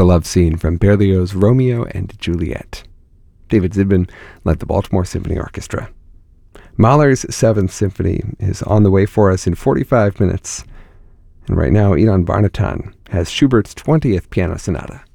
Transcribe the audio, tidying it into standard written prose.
the love scene from Berlioz's Romeo and Juliet. David Zidman led the Baltimore Symphony Orchestra. Mahler's Seventh Symphony is on the way for us in 45 minutes. And right now, Ilan Barnatan has Schubert's 20th Piano Sonata.